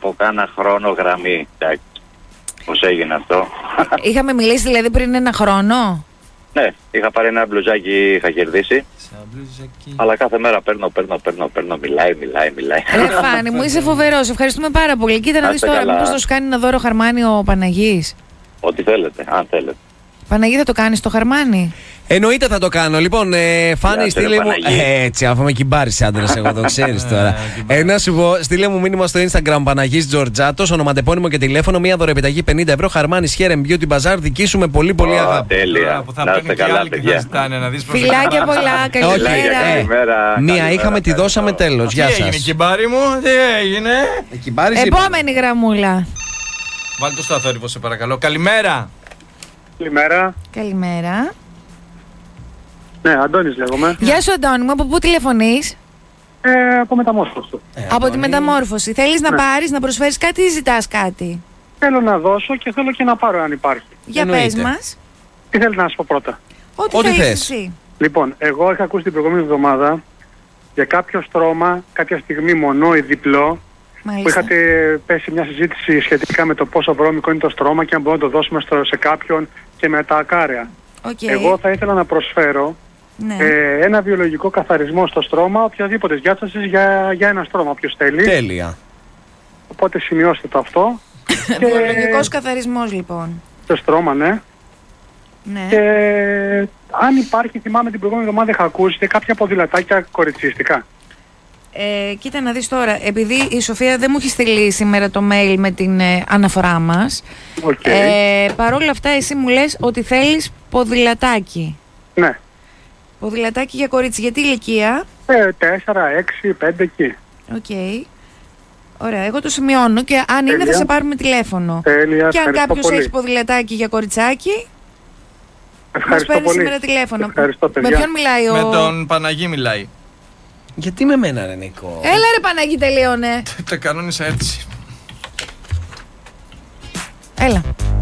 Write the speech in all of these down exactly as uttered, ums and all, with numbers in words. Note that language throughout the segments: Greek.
από κάνα χρόνο γραμμή. Εντάξει, πώς έγινε αυτό. Είχαμε μιλήσει δηλαδή πριν ένα χρόνο. Ναι, είχα πάρει ένα μπλουζάκι, είχα κερδίσει. Αλλά κάθε μέρα παίρνω, παίρνω, παίρνω, παίρνω, μιλάει, μιλάει, μιλάει. Ρε Φάνη μου, είσαι φοβερός, ευχαριστούμε πάρα πολύ. Κοίτα να δεις τώρα, μήπως θα σου κάνει ένα δώρο χαρμάνι ο Παναγής. Ό,τι θέλετε, αν θέλετε. Παναγί, θα το κάνεις το χαρμάνι? Εννοείται θα το κάνω. Λοιπόν, ε, Φάνη, στείλε μου. Ε, έτσι, αφού με κυμπάρεις άντρας, εγώ το ξέρεις τώρα. ε, να σου πω, στείλε μου μήνυμα στο Instagram Παναγής Τζορτζάτος, ονοματεπώνυμο και τηλέφωνο, μία δωρεπιταγή πενήντα ευρώ. Χαρμάνι Hair and Beauty Bazaar, δική σου με πολύ πολύ αγάπη. Τέλεια. Να είστε καλά, παιδιά. Φιλάκια πολλά, καλημέρα. Μία είχαμε, τη δώσαμε τέλος. Γεια σας. Τι έγινε, κυμπάρι μου, τι έγινε? Επόμενη γραμμούλα. Βάλτε το στο αθόρυβο, σε παρακαλώ. Καλημέρα. Καλημέρα. Καλημέρα. Ναι, Αντώνης λέγομαι. Γεια σου, Αντώνη μου, από πού τηλεφωνείς? Ε, από μεταμόρφωση. Ε, από Αντώνη. τη μεταμόρφωση. Θέλεις ναι. να πάρεις, να προσφέρεις κάτι ή ζητάς κάτι? Θέλω να δώσω και θέλω και να πάρω αν υπάρχει. Για Εννοείται. πες μας. Τι θέλετε να σας πω πρώτα? Ό,τι, Ό,τι θέλεις θες. εσύ. Λοιπόν, εγώ είχα ακούσει την προηγούμενη εβδομάδα για κάποιο στρώμα, κάποια στιγμή μονό ή διπλό, Μάλιστα. που είχατε πέσει μια συζήτηση σχετικά με το πόσο βρώμικο είναι το στρώμα και αν μπορούμε να το δώσουμε στο, σε κάποιον και με τα ακάρια. Okay. Εγώ θα ήθελα να προσφέρω Ναι. ε, ένα βιολογικό καθαρισμό στο στρώμα, οποιαδήποτε διάσταση για, για ένα στρώμα, όποιος θέλει. Τέλεια. Οπότε σημειώστε το αυτό. και... Βιολογικός καθαρισμός λοιπόν. Το στρώμα, ναι. Ναι. Και αν υπάρχει, θυμάμαι την προηγούμενη εβδομάδα είχα ακούσει και κάποια ποδηλατάκια κοριτσίστικα. Ε, κοίτα να δεις τώρα, επειδή η Σοφία δεν μου έχει στείλει σήμερα το mail με την ε, αναφορά μας, Okay. ε, παρόλα αυτά εσύ μου λες ότι θέλεις ποδηλατάκι. Ναι. Ποδηλατάκι για κορίτσι, γιατί ηλικία? Ε, τέσσερα, έξι, πέντε εκεί. Οκ. Okay. Ωραία, εγώ το σημειώνω και αν Τέλεια. είναι θα σε πάρουμε τηλέφωνο. Τέλεια, Και αν ευχαριστώ κάποιος πολύ. έχει ποδηλατάκι για κοριτσάκι, μας Ευχαριστώ παίρνει πολύ. σήμερα τηλέφωνο. Ευχαριστώ, παιδιά. Με ποιον μιλάει ο... Με τον Παναγί μιλάει. Γιατί με μένα, ρε Νίκο? Έλα ρε Παναγί, τελείωνε. Το κανόνισα έτσι. Έλα.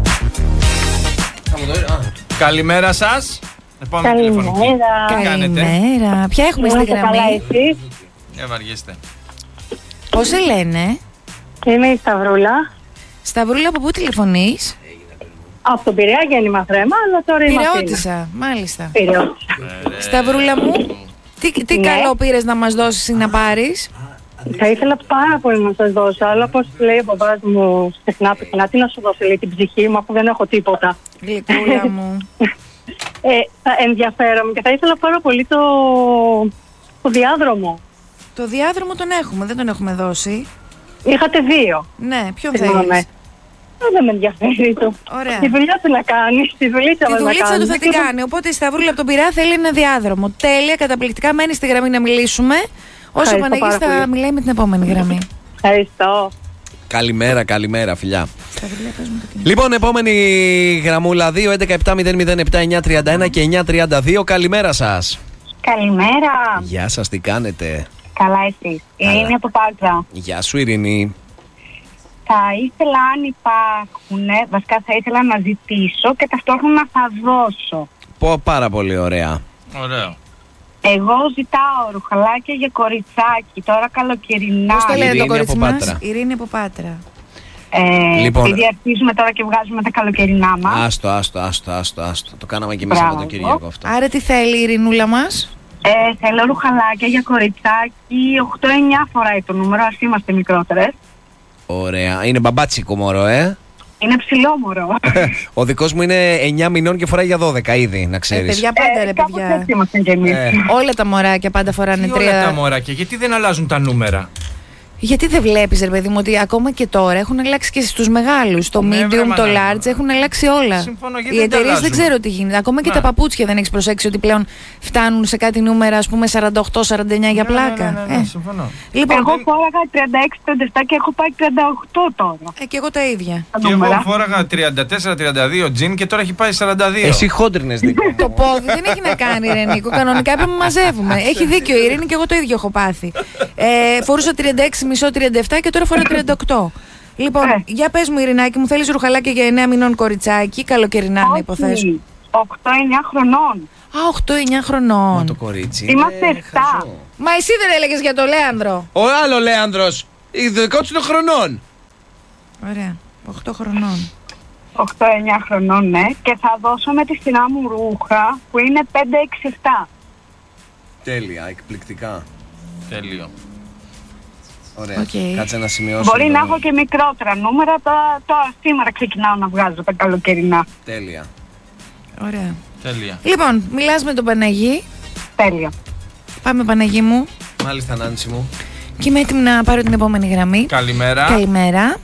Καλημέρα σας. Επόμενη τηλεφωνική. Τι κάνετε? Καλημέρα. Ποια έχουμε στη γραμμή? Ε, βαριέστε. Πώς σε λένε? Είμαι η Σταυρούλα. Σταυρούλα, από πού τηλεφωνείς? Από τον Πειραιά γέννημα θρέμα, αλλά τώρα είμαι Αθήνα. Πειραιώτησα, μάλιστα. Πειραιώτησα. Σταυρούλα μου, τι, τι Ναι. καλό πήρες να μας δώσεις ή να πάρεις? Θα ήθελα πάρα πολύ να σας δώσω, αλλά όπως λέει ο μπαμπάς μου συχνά πυκνά, τι να σου δώσω, λέει, την ψυχή μου, αφού δεν έχω τίποτα. Γλυκούλα μου. Ε, θα ενδιαφέρομαι και θα ήθελα πάρα πολύ το, το διάδρομο. Το διάδρομο τον έχουμε, δεν τον έχουμε δώσει. Είχατε δύο. Ναι, ποιον Θυμάμαι. θέλεις? Ε, Δεν με ενδιαφέρει το. Ωραία. Τη δουλειά του να κάνει, τη δουλίτσα Τη μας να δουλίτσα κάνει. του θα την κάνει. Οπότε η Σταυρούλα από τον Πειραιά θέλει ένα διάδρομο. Τέλεια, καταπληκτικά. Μένει στη γραμμή να μιλήσουμε. Όσο ο Ευχαριστώ Παναγής πάρα θα πολύ. μιλάει με την επόμενη γραμμή. Ευχαριστώ. Καλημέρα, καλημέρα, φιλιά. Σταυρούλα, πες μου το κινητό. Λοιπόν, επόμενη γραμμούλα δύο έντεκα επτά μηδέν μηδέν επτά εννιά τριάντα ένα και εννιά τριάντα δύο. Καλημέρα σας. Καλημέρα. Γεια σας, τι κάνετε? Καλά εσείς. Καλά. Είναι από Πάτρα. Γεια σου, Ειρήνη. Θα ήθελα αν υπάρχουν, βασικά θα ήθελα να ζητήσω και ταυτόχρονα θα δώσω. Πω, πάρα πολύ ωραία. Ωραίο. Εγώ ζητάω ρουχαλάκια για κοριτσάκι, τώρα καλοκαιρινά. Πώς το λένε το Ειρήνη κορίτσι από μας? Πάτρα. Ειρήνη από Πάτρα. Ε, Λοιπόν. επειδή αρχίζουμε τώρα και βγάζουμε τα καλοκαιρινά μας. Άστο, άστο, αστο, άστο, άστο. Το κάναμε και εμείς Μπράβο. Σαββατοκύριακο αυτό. Άρα τι θέλει η Ειρηνούλα μας? Ε, θέλω ρουχαλάκια για κοριτσάκι, οκτώ εννιά φοράει το νούμερο, ας είμαστε μικρότερες. Ωραία. Είναι μπαμπάτσικο μωρό, ε. Είναι ψηλό μωρό. Ο δικός μου είναι εννιά μηνών και φοράει για δώδεκα ήδη, να Ε, ξέρεις. παιδιά, πάντα ρε Ε, κάπως παιδιά. έτσι είμαστε κι εμείς. Ε. Όλα τα μωράκια πάντα φοράνε Τι όλα τα τρία. μωράκια, γιατί δεν αλλάζουν τα νούμερα? Γιατί δεν βλέπεις ρε παιδί μου ότι ακόμα και τώρα έχουν αλλάξει και στους μεγάλους. Το Ναι, βρε, medium, το μάνα. large έχουν αλλάξει όλα. Συμφωνώ, γιατί Οι δεν τα εταιρείες δεν αλλάζουν? ξέρω τι γίνεται. Ακόμα και Να. τα παπούτσια δεν έχεις προσέξει ότι πλέον φτάνουν σε κάτι νούμερα, ας πούμε σαράντα οκτώ σαράντα εννιά για Ναι, ναι, πλάκα. ναι, ναι, ναι, Ε. συμφωνώ. Λοιπόν, Εγώ φόραγα τριάντα έξι τριάντα επτά και έχω πάει τριάντα οκτώ τώρα. ε, και εγώ τα ίδια. Τα Και εγώ νούμερα. φόραγα τριάντα τέσσερα τριάντα δύο τζιν και τώρα έχει πάει σαράντα δύο. Εσύ χόντρινες δικό μου. Το πόδι δεν έχει να κάνει, ρε Νίκο. Κανονικά πρέπει να μαζεύουμε. Έχει δίκιο η Ειρήνη και εγώ το ίδιο έχω πάθει. Ε, φορούσα τριάντα έξι κόμμα πέντε τριάντα επτά και τώρα φοράω τριάντα οκτώ. Λοιπόν, Ε. για πες μου, Ειρηνάκη, μου θέλεις ρουχαλάκια για εννέα μηνών κοριτσάκι, καλοκαιρινά να υποθέσω. οκτώ εννιά χρονών. Α, οκτώ εννιά χρονών. Μα το κορίτσι. Είμαστε είναι εφτά. χαζό. Μα εσύ δεν έλεγες για το Λέανδρο. Ο άλλο Λέανδρος. Η δικό του είναι χρονών. Ωραία. οκτώ χρονών. οκτώ εννιά χρονών, ναι. Και θα δώσω με τη στενά μου ρούχα που είναι πέντε έξι επτά. Τέλεια, εκπληκτικά. Τέλειο. Ωραία. Okay. Κάτσε να σημειώσω. Μπορεί να έχω και μικρότερα νούμερα. Τώρα, τώρα σήμερα ξεκινάω να βγάζω τα καλοκαιρινά. Τέλεια. Ωραία. Τέλεια. Λοιπόν, μιλάς με τον Παναγί. Τέλεια. Πάμε, Παναγί μου. Μάλιστα, Νάνση μου. Και είμαι έτοιμη να πάρω την επόμενη γραμμή. Καλημέρα. Καλημέρα.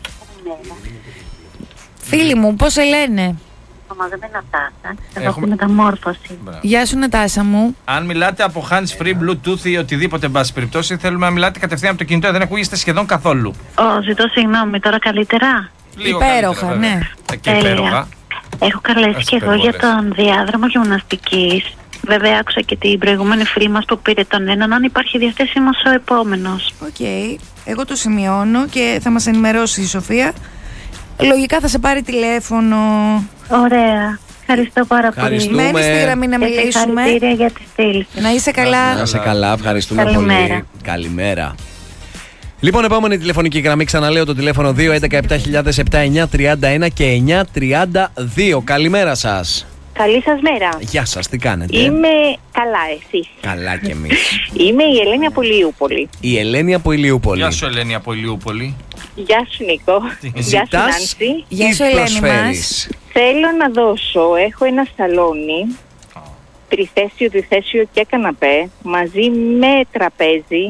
Φίλοι μου, πώς σε λένε? Ονομάζομαι Νατάσα. Εγώ Έχουμε... έχω μεταμόρφωση. Μπράβο. Γεια σου, Νατάσα μου. Αν μιλάτε από hands free, bluetooth ή οτιδήποτε, εν πάση περιπτώσει, θέλουμε να μιλάτε κατευθείαν από το κινητό. Δεν ακούγεστε σχεδόν καθόλου. Ω, ζητώ συγγνώμη, τώρα καλύτερα. Λίγο Υπέροχα, καλύτερα, ναι. Και υπέροχα. Έχω καλέσει Ας και εγώ για υπερβολές. τον διάδρομο γυμναστικής. Βέβαια, άκουσα και την προηγούμενη φίλη μας που πήρε τον έναν, αν υπάρχει διαθέσιμος ο επόμενος. Οκ. Okay. Εγώ το σημειώνω και θα μας ενημερώσει η Σοφία. Λογικά θα σε πάρει τηλέφωνο. Ωραία. Ευχαριστώ πάρα πολύ. Ευχαριστούμε. Μένεις στη γραμμή να Και μιλήσουμε. συγχαρητήρια για τη στήλη. Να είσαι καλά. Να είσαι καλά, ευχαριστούμε Καλημέρα. πολύ. Καλημέρα. Λοιπόν, επόμενη τηλεφωνική γραμμή, ξαναλέω το τηλέφωνο δύο έντεκα επτά χιλιάδες επτά εννιά τριάντα ένα και εννιά τριάντα δύο. Καλημέρα σας. Καλή σας μέρα. Γεια σας, τι κάνετε? Είμαι καλά, εσείς? Καλά κι εμείς. Είμαι η Ελένη από Ηλιούπολη. Η Ελένη από Ηλιούπολη. Γεια σου, Ελένη από Ηλιούπολη. Γεια σου, Νίκο. Γεια σου, Ζητάς Νάνση. Γεια ή σου, Ελένη προσφέρεις? Θέλω να δώσω, έχω ένα σαλόνι, τριθέσιο, διθέσιο και καναπέ, μαζί με τραπέζι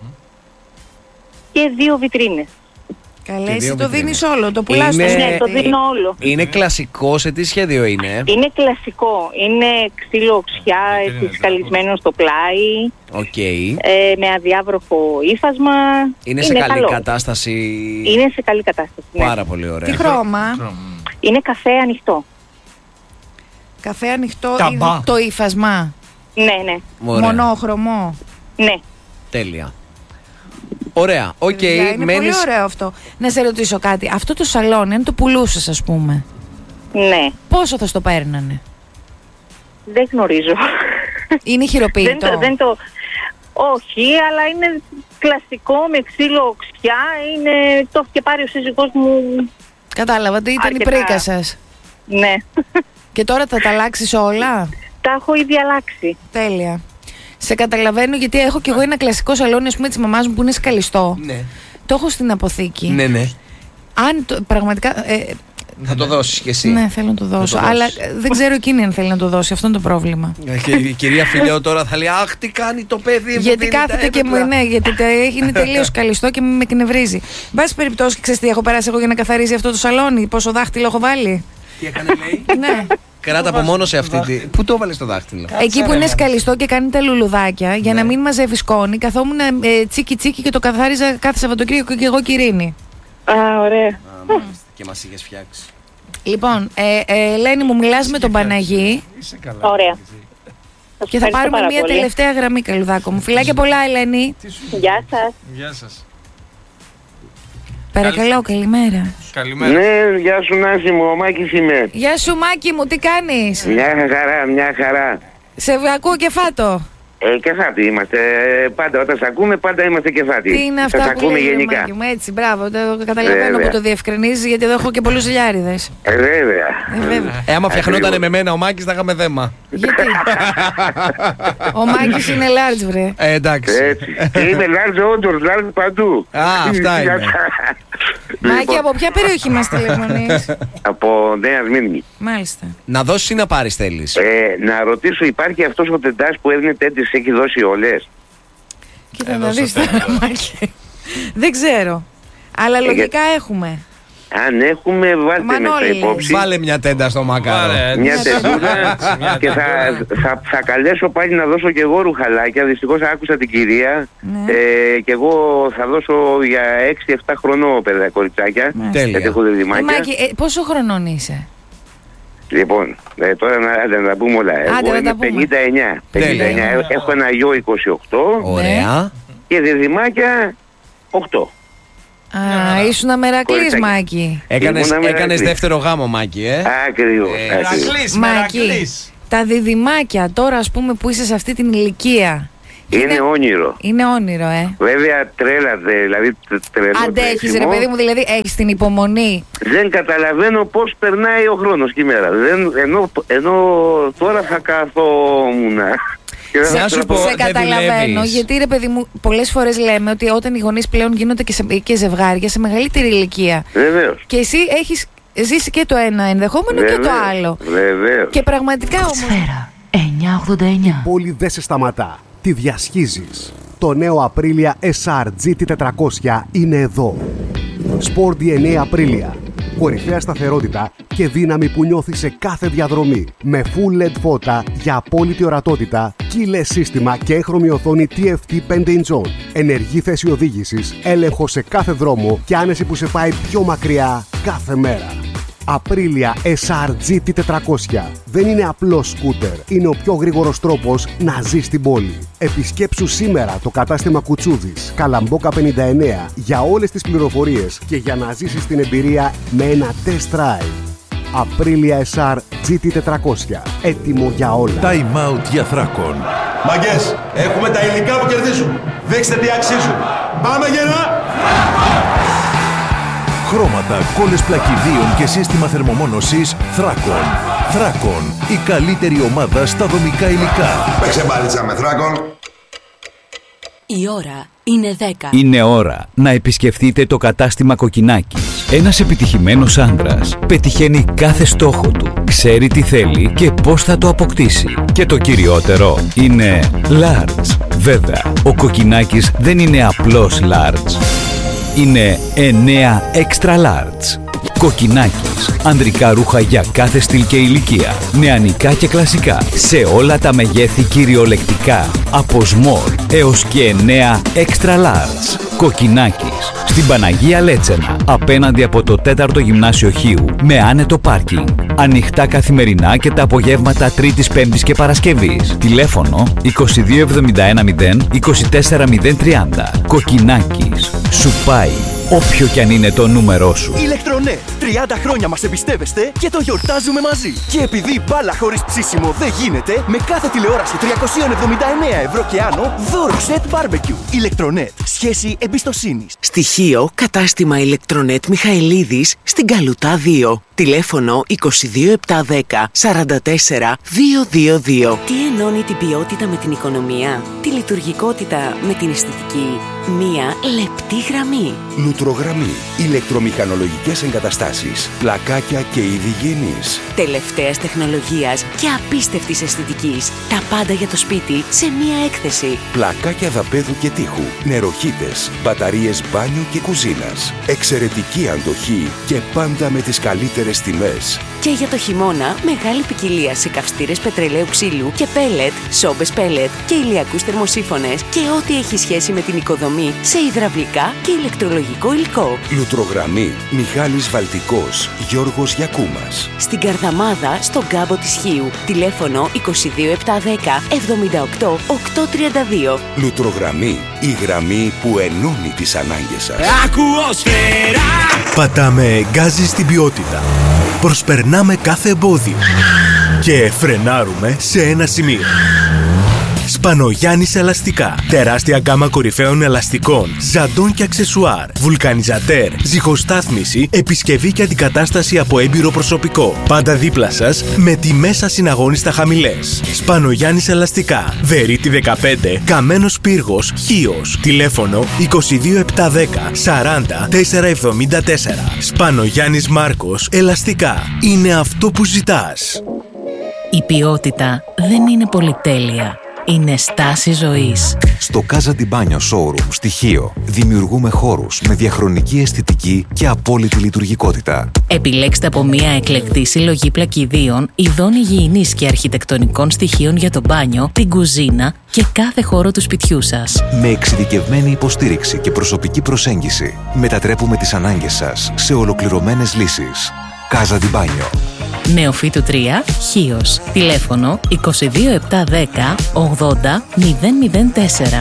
και δύο βιτρίνες. Καλέ, Και εσύ δύο το βιτρίνες. δίνεις όλο, το πουλάς Είναι- στο Ναι, το σπίτι. δίνω όλο. Είναι κλασικό, σε τι σχέδιο είναι? Είναι κλασικό. Είναι ξύλο οξιά, Βιτρίνες, έτσι σκαλισμένο στο πλάι, Οκ. ε, με αδιάβροχο ύφασμα. Είναι σε καλή καλό. κατάσταση. Είναι σε καλή κατάσταση. Ναι. Πάρα πολύ ωραία. Τι χρώμα? Είναι καφέ ανοιχτό. Καφέ ανοιχτό, Ταμπά. ή το ύφασμα. Ναι, ναι. Ωραία. Μονόχρωμο. Ναι. Τέλεια. Ωραία. Οκ. Παιδιά, είναι μένεις- πολύ ωραίο αυτό. Να σε ρωτήσω κάτι. Αυτό το σαλόνι, αν το πουλούσες, ας πούμε, Ναι. πόσο θα στο παίρνανε? Δεν γνωρίζω. Είναι δεν, χειροποίητο? το, δεν το... Όχι, αλλά είναι κλασικό με ξύλο οξιά. Είναι... Το είχε πάρει ο σύζυγός μου. Κατάλαβα, ότι ήταν Αρκετά. η πρίκα σας. Ναι. Και τώρα θα τα αλλάξεις όλα? Τα έχω ήδη αλλάξει. Τέλεια. Σε καταλαβαίνω, γιατί έχω κι εγώ ένα κλασικό σαλόνι, ας πούμε, της μαμάς μου που είναι σκαλιστό. Ναι. Το έχω στην αποθήκη. Ναι, ναι. Αν το, πραγματικά. Ε, Θα το δώσεις κι εσύ. ναι, θέλω να το δώσω. το Αλλά δώσεις. ε, δεν ξέρω εκείνη αν θέλει να το δώσει. Αυτό είναι το πρόβλημα. Και η κυρία Φιλιό τώρα θα λέει αχ, τι κάνει το παιδί μου. Γιατί δίνει τα κάθεται και μου. έπιπλα». Ναι, γιατί το είναι τελείως καλιστό και με εκνευρίζει. Εν πάση περιπτώσει, ξέρεις τι έχω περάσει εγώ για να καθαρίζει αυτό το σαλόνι, πόσο δάχτυλο έχω βάλει. Τι έκανε, λέει. Ναι. Κράτα από μόνο σε αυτή τη. Πού το έβαλε το δάχτυλο? Εκεί που είναι σκαλιστό και κάνει τα λουλουδάκια, για να μην μαζεύει σκόνη, καθόμουν ε, τσίκι τσίκι και το καθάριζα κάθε Σαββατοκύριακο και εγώ Κυρίνη. Α, ωραία. Α, μάλιστα. Και μας είχες φτιάξει. Λοιπόν, ε, ε, Ελένη μου, μιλάς με τον Παναγί Είσαι καλά. Ωραία. Σας και θα ευχαριστώ πάρουμε πάρα μια πολύ. τελευταία γραμμή, καλουδάκο μου. Φιλάκια πολλά, Ελένη. Γεια σας. Γεια σας. Παρακαλώ, καλημέρα. Καλημέρα. Ναι, γεια σου Νάση μου, ο Μάκης είμαι. Γεια σου, Μάκη μου, τι κάνεις? Μια χαρά, μια χαρά. Σε ακούω και φάτο. Ε, κεφάτι είμαστε. Πάντα όταν σε ακούμε, πάντα είμαστε κεφάτι. Τι είναι αυτά Σας που ακούμε λέει, γενικά. Μάκη μου, έτσι, μπράβο, το καταλαβαίνω Βέβαια. που το διευκρινίζεις, γιατί εδώ έχω και πολλούς ζηλιάριδες. Ε, βέβαια. Ε, βέβαια. Ε, άμα φτιαχνόταν Ακριβώς. με μένα ο Μάκης θα είχαμε θέμα. Γιατί? Ο Μάκης είναι large, βρε. Ε, εντάξει. Έτσι. Και είμαι λάρζο όντως, λάρζο παντού. Α, αυτά είναι. Μάκη, Λοιπόν, από ποια περιοχή μας τηλεφωνείς? από Νέα Σμύρνη. Μάλιστα. Να δώσεις ή να πάρεις θέλεις? Ε, να ρωτήσω, υπάρχει αυτός ο τεντάς που έδινε τέντες, έχει δώσει όλες? Κοίτα Εδώ να στο δεις τέλος. τώρα, Μάκη. Δεν ξέρω. Αλλά λογικά έχουμε. Αν έχουμε, βάλτε με Μανώλη στα λες. υπόψη. Βάλε μια τέντα στο μακάρο. Βάλε, Μια έτσι. τεντούρα Μια και θα, τεντούρα. θα, θα καλέσω πάλι να δώσω και εγώ ρουχαλάκια. Δυστυχώς άκουσα την κυρία. Ναι. Ε, και εγώ θα δώσω για έξι εφτά χρονών παιδιά κοριτσάκια. Μάλιστα. Τέλεια. Γιατί έχω Ε, διδυμάκια. Μάκη, ε, πόσο χρονών είσαι? Λοιπόν, ε, τώρα να, άντε να τα πούμε όλα. Άντε, Εγώ να τα είμαι πούμε. πενήντα εννιά. Τέλεια. πενήντα εννιά. Έχω ένα γιο είκοσι οκτώ Ωραία. και διδυμάκια οκτώ. Α, ήσουν αμερακλής, Κοριτσάκι. Μάκη. Έκανες, Ήμουνα έκανες μερακλής. δεύτερο γάμο, Μάκη, ε. Ακριβώς. Ε, ακριβώς. Μερακλής, Μάκη, Μερακλής. τα διδυμάκια τώρα, ας πούμε, που είσαι σε αυτή την ηλικία, Είναι, είναι όνειρο. Είναι όνειρο, ε. Βέβαια τρέλα, δηλαδή τρελό. Αντέχεις ρε παιδί μου, δηλαδή έχεις την υπομονή. Δεν καταλαβαίνω πώς περνάει ο χρόνος και η μέρα. Δεν, ενώ, ενώ τώρα θα καθόμουν. Σε, σου πω, σε καταλαβαίνω, γιατί ρε παιδί μου, πολλές φορές λέμε ότι όταν οι γονείς πλέον γίνονται και, σε, και ζευγάρια σε μεγαλύτερη ηλικία. Βεβαίως. Και εσύ έχεις ζήσει και το ένα ενδεχόμενο. Βεβαίως. Και το άλλο. Βεβαίως. Και πραγματικά όμως. Σφαίρα εννιακόσια ογδόντα εννιά. Πόλη δεν σε σταματά. Τη διασχίζεις. Το νέο Aprilia ες αρ τζι τι τετρακόσια είναι εδώ. Sport ντι εν έι Aprilia. Κορυφαία σταθερότητα και δύναμη που νιώθει σε κάθε διαδρομή. Με full ελ ι ντι φώτα για απόλυτη ορατότητα, keyless σύστημα και έγχρωμη οθόνη τι εφ τι πέντε inch. Ενεργή θέση οδήγησης, έλεγχο σε κάθε δρόμο και άνεση που σε πάει πιο μακριά κάθε μέρα. Aprilia ες αρ τζι τι τετρακόσια. Δεν είναι απλό σκούτερ, είναι ο πιο γρήγορος τρόπος να ζεις στην πόλη. Επισκέψου σήμερα το κατάστημα Κουτσούδης, Καλαμπόκα πενήντα εννέα για όλες τις πληροφορίες και για να ζήσεις την εμπειρία με ένα test drive. Aprilia ες αρ τζι τι τετρακόσια. Έτοιμο για όλα. Time out για Θράκον. Μαγκές, έχουμε τα υλικά που κερδίζουν. Δείξτε τι αξίζουν. Πάμε γερά! Χρώματα, κόλλες πλακιδίων και σύστημα θερμομόνωσης Θράκον. Θράκον, η καλύτερη ομάδα στα δομικά υλικά. Παίξε μπάλιτσα με Θράκον. Η ώρα είναι δέκα. Είναι ώρα να επισκεφτείτε το κατάστημα Κοκκινάκης. Ένας επιτυχημένος άντρας πετυχαίνει κάθε στόχο του, ξέρει τι θέλει και πώς θα το αποκτήσει. Και το κυριότερο είναι large. Βέβαια, ο Κοκκινάκης δεν είναι απλώς large. Είναι εννέα extra large. Κοκκινάκης. Ανδρικά ρούχα για κάθε στυλ και ηλικία. Νεανικά και κλασικά. Σε όλα τα μεγέθη κυριολεκτικά. Από small έως και εννέα extra large. Κοκκινάκης. Στην Παναγία Λέτσενα. Απέναντι από το τέταρτο Γυμνάσιο Χίου. Με άνετο πάρκινγκ. Ανοιχτά καθημερινά και τα απογεύματα Τρίτης, Πέμπτης και Παρασκευής. Τηλέφωνο είκοσι δύο εβδομήντα ένα μηδέν είκοσι τέσσερα μηδέν τριάντα. Κοκκινάκης. Σου πάει όποιο κι αν είναι το νούμερό σου. Ηλεκτρονέτ. τριάντα χρόνια μας εμπιστεύεστε και το γιορτάζουμε μαζί. Και επειδή μπάλα χωρίς ψήσιμο δεν γίνεται, με κάθε τηλεόραση τριακόσια εβδομήντα εννέα ευρώ και άνω, δώρο σετ μπάρμπεκιου. Ηλεκτρονέτ. Σχέση εμπιστοσύνης. Στοιχείο κατάστημα Ηλεκτρονέτ Μιχαηλίδης στην Καλουτά δύο. Τηλέφωνο είκοσι δύο επτακόσια δέκα σαράντα τέσσερα διακόσια είκοσι δύο. Τι ενώνει την ποιότητα με την οικονομία, τη λειτουργικότητα με την αισθητική? Μία λεπτή γραμμή. Λουτρογραμμή. Ηλεκτρομηχανολογικές εγκαταστάσεις. Πλακάκια και είδη γέννης. Τελευταίας τεχνολογίας και απίστευτης αισθητικής. Τα πάντα για το σπίτι σε μία έκθεση. Πλακάκια δαπέδου και τείχου. Νεροχύτες. Μπαταρίες μπάνιου και κουζίνας. Εξαιρετική αντοχή και πάντα με τις καλύτερες τιμές. Και για το χειμώνα, μεγάλη ποικιλία σε καυστήρες πετρελαίου ξύλου και πέλετ, σόμπες πέλετ και ηλιακούς θερμοσύφωνες και ό,τι έχει σχέση με την οικοδομή σε υδραυλικά και ηλεκτρολογικό υλικό. Λουτρογραμμή. Μιχάλης Βαλτικός. Γιώργος Γιακούμας. Στην Καρδαμάδα, στον κάμπο της Χίου. Τηλέφωνο είκοσι δύο επτακόσια δέκα εβδομήντα οκτώ οκτακόσια τριάντα δύο. Λουτρογραμμή. Η γραμμή που ενώνει τις ανάγκες σας. Ακουόσφαιρα. Πατάμε γκάζι στην ποιότητα. Προσπερνάμε κάθε εμπόδιο και φρενάρουμε σε ένα σημείο. Σπανογιάννης Ελαστικά. Τεράστια γκάμα κορυφαίων ελαστικών, ζαντών και αξεσουάρ, βουλκανιζατέρ, ζυγοστάθμιση, επισκευή και αντικατάσταση από έμπειρο προσωπικό. Πάντα δίπλα σας με τιμές ασυναγώνιστα χαμηλές. Σπανογιάννης Ελαστικά. Βερίτη δεκαπέντε, Καμένος Πύργος, Χίος. Τηλέφωνο είκοσι δύο επτακόσια δέκα σαράντα τέσσερα εβδομήντα τέσσερα. Σπανογιάννης Μάρκος. Ελαστικά. Είναι αυτό που ζητάς. Η ποιότητα δεν είναι πολυτέλεια. Είναι στάση ζωής. Στο Casa di Bagno Showroom στοιχείο δημιουργούμε χώρους με διαχρονική αισθητική και απόλυτη λειτουργικότητα. Επιλέξτε από μια εκλεκτή συλλογή πλακιδίων, ειδών υγιεινής και αρχιτεκτονικών στοιχείων για το μπάνιο, την κουζίνα και κάθε χώρο του σπιτιού σας. Με εξειδικευμένη υποστήριξη και προσωπική προσέγγιση, μετατρέπουμε τις ανάγκες σας σε ολοκληρωμένες λύσεις. Casa di Bagno. Νεοφύτου τρία, Χίος. Τηλέφωνο είκοσι δύο επτακόσια δέκα ογδόντα μηδέν μηδέν τέσσερα.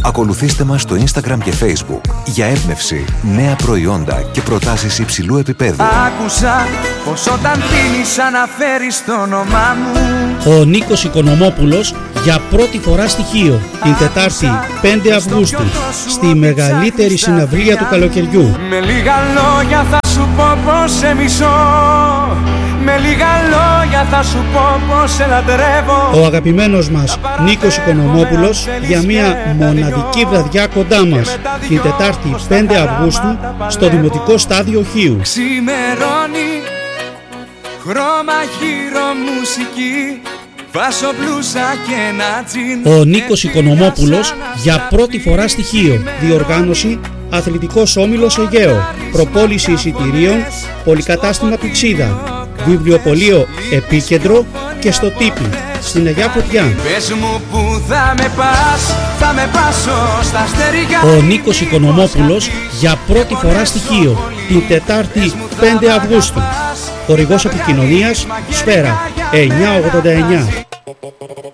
Ακολουθήστε μας στο Instagram και Facebook για έμπνευση, νέα προϊόντα και προτάσεις υψηλού επίπεδου. Άκουσα πως όταν πίνεις αναφέρεις το όνομά μου. Ο Νίκος Οικονομόπουλος για πρώτη φορά στοιχείο την Τετάρτη πέντε Αυγούστου στη μεγαλύτερη συναυλία του καλοκαιριού. Με λίγα λόγια θα σου πω πως σε μισώ. Με λίγα λόγια θα σου πω πως σε λατρεύω. Ο αγαπημένος μας Νίκος Οικονομόπουλος για μια μοναδική βραδιά κοντά μας την Τετάρτη πέντε Αυγούστου στο Δημοτικό Στάδιο Χίου. Ξημερώνει, χρώμα γύρω μουσική, βάζω μπλούζα και ένα τζιν. Ο Νίκος Οικονομόπουλος για πρώτη φορά στοιχείο. Διοργάνωση Αθλητικός Όμιλος Αιγαίο. Προπόληση εισιτηρίων Πολυκατάστημα Πηξίδα. Βιβλιοπωλείο Επίκεντρο και στο Τίπι στην Αγιά Φωτιά. Πες μου που θα με πας, θα με πάσω στα αστέρια. Ο Νίκος Οικονομόπουλος για πρώτη φορά στοιχείο την Τετάρτη πέντε Αυγούστου. Χορηγός επικοινωνίας Σφαίρα εννιακόσια ογδόντα εννιά.